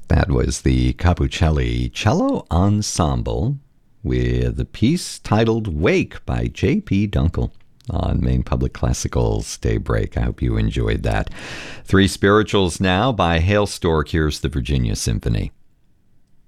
That was the Capucelli Cello Ensemble with a piece titled Wake by J.P. Dunkel on Maine Public Classical's Daybreak. I hope you enjoyed that. Three Spirituals now by Hale Stork. Here's the Virginia Symphony.